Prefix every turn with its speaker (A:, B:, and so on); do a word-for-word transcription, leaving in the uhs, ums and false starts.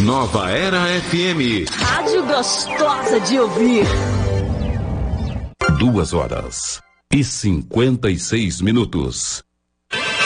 A: Nova Era F M.
B: Rádio gostosa de ouvir.
A: Duas horas e cinquenta e seis minutos.